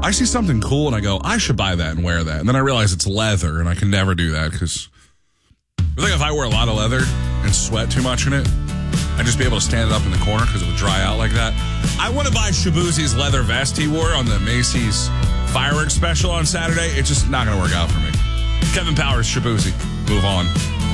I see something cool and I go, I should buy that and wear that. And then I realize it's leather and I can never do that because I think if I wear a lot of leather and sweat too much in it, I'd just be able to stand it up in the corner because it would dry out like that. I want to buy Shabuzi's leather vest he wore on the Macy's fireworks special on Saturday. It's just not going to work out for me. Kevin Powers, Shabuzi. Move on.